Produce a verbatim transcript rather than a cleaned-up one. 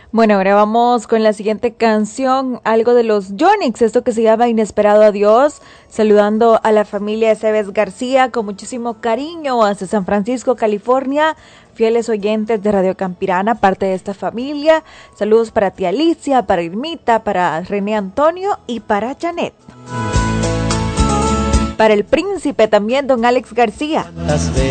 Bueno, ahora vamos con la siguiente canción, algo de los Yonix, esto que se llama Inesperado Adiós, saludando a la familia Cebes García con muchísimo cariño hasta San Francisco, California, fieles oyentes de Radio Campirana, parte de esta familia. Saludos para tía Alicia, para Irmita, para René Antonio y para Janet. Para el príncipe también, don Alex García.